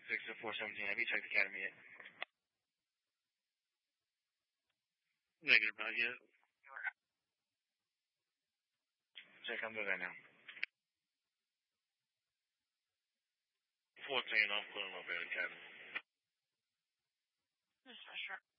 6-4-17. Have you checked Academy yet? Negative, not yet. Check, I'm doing that now. 14, I'm putting up at Academy. Just for sure.